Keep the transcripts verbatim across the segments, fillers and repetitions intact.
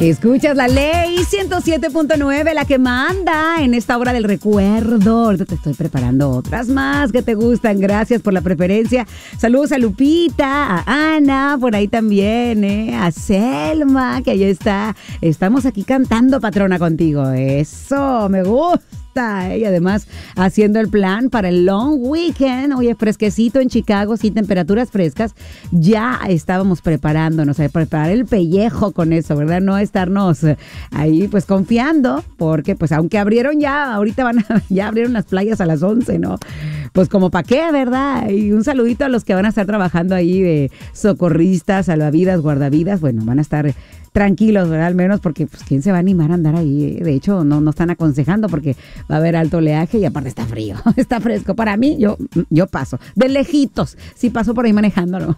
Escuchas la ley ciento siete punto nueve, la que manda en esta hora del recuerdo. Ahorita te estoy preparando otras más que te gustan. Gracias por la preferencia. Saludos a Lupita, a Ana, por ahí también, ¿eh? A Selma, que ahí está. Estamos aquí cantando, patrona, contigo. Eso, me gusta. Y además haciendo el plan para el long weekend. Oye, fresquecito en Chicago, sin temperaturas frescas. Ya estábamos preparándonos a preparar el pellejo con eso, ¿verdad? No estarnos ahí pues confiando, porque pues aunque abrieron ya, ahorita van a, ya abrieron las playas a las once, ¿no? Pues como para qué, ¿verdad? Y un saludito a los que van a estar trabajando ahí de socorristas, salvavidas, guardavidas. Bueno, van a estar tranquilos, ¿verdad? Al menos porque, pues, ¿quién se va a animar a andar ahí? De hecho, no, no están aconsejando porque va a haber alto oleaje y aparte está frío, está fresco. Para mí, yo, yo paso. De lejitos, si paso por ahí manejándolo.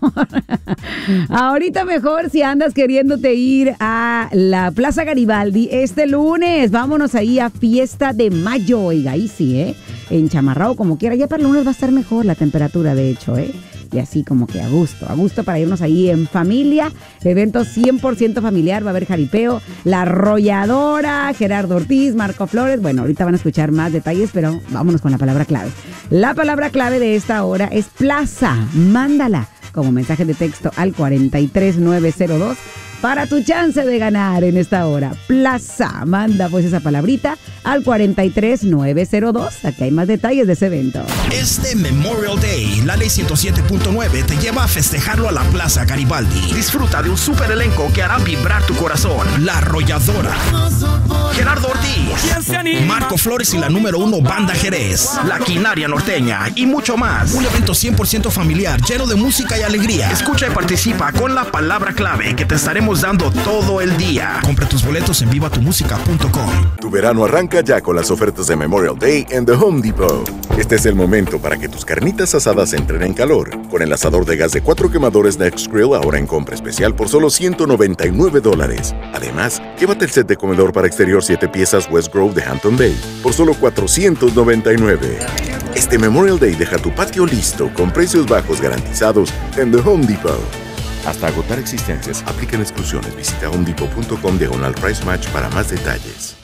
Ahorita mejor si andas queriéndote ir a la Plaza Garibaldi este lunes. Vámonos ahí a Fiesta de Mayo. Oiga, ahí sí, ¿eh? Enchamarrado como quiera. Ya para el lunes va a estar mejor la temperatura, de hecho, ¿eh? Y así como que a gusto, a gusto para irnos ahí en familia. Evento cien por ciento familiar, va a haber jaripeo, La Arrolladora, Gerardo Ortiz, Marco Flores. Bueno, ahorita van a escuchar más detalles, pero vámonos con la palabra clave. La palabra clave de esta hora es plaza. Mándala como mensaje de texto al cuarenta y tres nueve cero dos para tu chance de ganar en esta hora. Plaza, manda pues esa palabrita al cuarenta y tres nueve cero dos. Aquí hay más detalles de ese evento. Este Memorial Day, la ley ciento siete punto nueve te lleva a festejarlo a la Plaza Garibaldi. Disfruta de un super elenco que hará vibrar tu corazón. La Arrolladora, Gerardo Ortiz, Marco Flores y la número uno Banda Jerez, La Quinaria Norteña y mucho más. Un evento cien por ciento familiar, lleno de música y alegría. Escucha y participa con la palabra clave que te estaremos dando todo el día. Compra tus boletos en viva tu música punto com. Tu verano arranca ya con las ofertas de Memorial Day en The Home Depot. Este es el momento para que tus carnitas asadas entren en calor. Con el asador de gas de cuatro quemadores Next Grill ahora en compra especial por solo ciento noventa y nueve dólares. Además, llévate el set de comedor para exterior siete piezas West Grove de Hampton Bay por solo cuatrocientos noventa y nueve. Este Memorial Day deja tu patio listo con precios bajos garantizados en The Home Depot. Hasta agotar existencias, aplican exclusiones. Visita homedepot punto com diagonal price match para más detalles.